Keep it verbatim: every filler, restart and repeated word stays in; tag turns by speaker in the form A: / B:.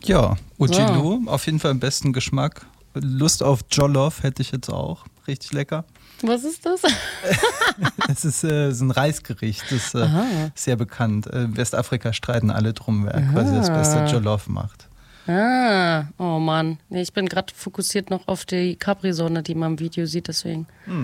A: Ja, Ujilu, ja. Auf jeden Fall im besten Geschmack. Lust auf Jollof hätte ich jetzt auch. Richtig lecker.
B: Was ist das?
A: Es ist, äh, ist ein Reisgericht, das ist äh, sehr bekannt. In Westafrika streiten alle drum, wer Aha. quasi das beste Jollof macht.
B: Ah, oh Mann. Nee, ich bin gerade fokussiert noch auf die Capri-Sonne, die man im Video sieht, deswegen. Hm.